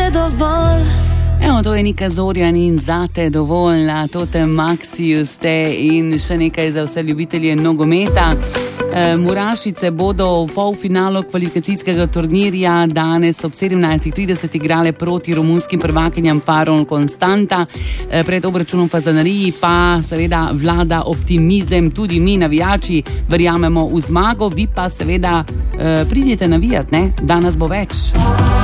dovolj. Evo, to je Nika Zorjan in Zate dovolj, na Totem Maxiju ste in še nekaj za vse ljubitelje nogometa. Murašice bodo v polfinalu kvalifikacijskega turnirja danes ob 17:30 igrale proti romunskim prvakinjam Faron Constanta. Pred obračunom v Fazaneriji pa seveda vlada optimizem, tudi mi navijači verjamemo v zmago, vi pa seveda pridite navijat, ne? Danes bo več.